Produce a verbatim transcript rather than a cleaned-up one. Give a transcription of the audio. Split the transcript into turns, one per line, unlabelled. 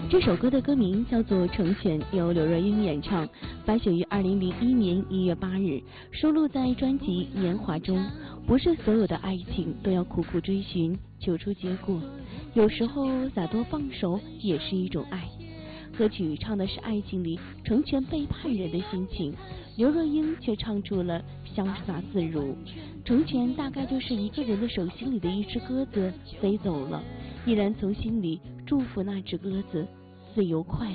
这首歌的歌名叫做《成全》，由刘若英演唱，发行于二零零一年一月八日，收录在专辑《年华》中。不是所有的爱情都要苦苦追寻，求出结果，有时候洒脱放手也是一种爱。歌曲唱的是爱情里成全背叛人的心情，刘若英却唱出了潇洒自如。成全大概就是一个人的手心里的一只鸽子飞走了，依然从心里祝福那只鸽子自由快